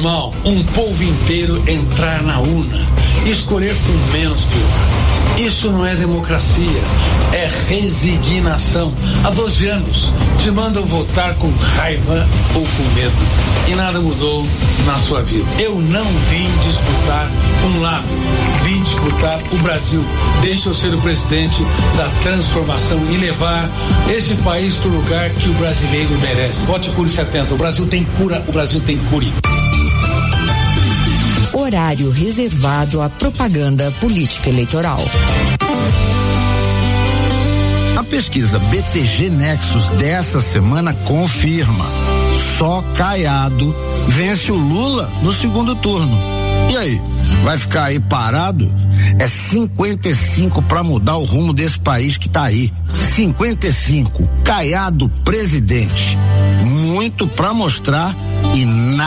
normal um povo inteiro entrar na urna e escolher com menos pior. Isso não é democracia, é resignação. Há 12 anos te mandam votar com raiva ou com medo e nada mudou na sua vida. Eu não vim disputar um lado, vim disputar o Brasil. Deixa eu ser o presidente da transformação e levar esse país para o lugar que o brasileiro merece. Vote Cure 70. O Brasil tem cura, o Brasil tem cure. Horário reservado à propaganda política eleitoral. A pesquisa BTG Nexus dessa semana confirma: só Caiado vence o Lula no segundo turno. E aí, vai ficar aí parado? É 55 para mudar o rumo desse país que tá aí. 55, Caiado presidente. Muito para mostrar e nada